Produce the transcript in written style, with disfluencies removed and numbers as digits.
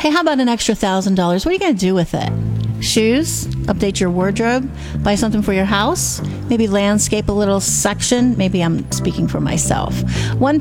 Hey, how about an extra $1,000? What are you going to do with it? Shoes? Update your wardrobe? Buy something for your house? Maybe landscape a little section? Maybe I'm speaking for myself. One